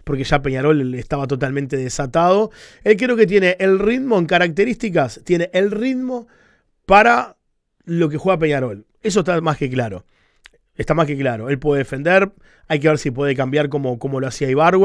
porque ya Peñarol estaba totalmente desatado. Él creo que tiene el ritmo en características, tiene el ritmo para lo que juega Peñarol. Eso está más que claro. Está más que claro. Él puede defender, hay que ver si puede cambiar como lo hacía Ibargüen.